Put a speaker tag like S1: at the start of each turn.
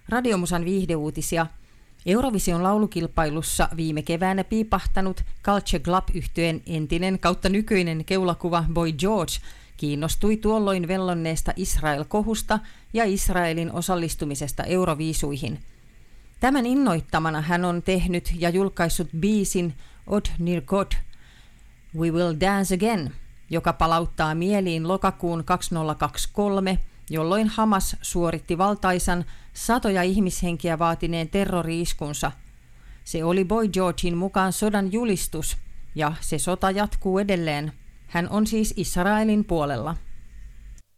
S1: Radiomusan viihdeuutisia. Eurovision laulukilpailussa viime keväänä piipahtanut Culture Club-yhtyeen entinen kautta nykyinen keulakuva Boy George kiinnostui tuolloin vellonneesta Israel-kohusta ja Israelin osallistumisesta Euroviisuihin. Tämän innoittamana hän on tehnyt ja julkaissut biisin Od Nirgod, We Will Dance Again, joka palauttaa mieliin lokakuun 2023, jolloin Hamas suoritti valtaisan satoja ihmishenkiä vaatineen terrori-iskunsa. Se oli Boy Georgein mukaan sodan julistus, ja se sota jatkuu edelleen. Hän on siis Israelin puolella.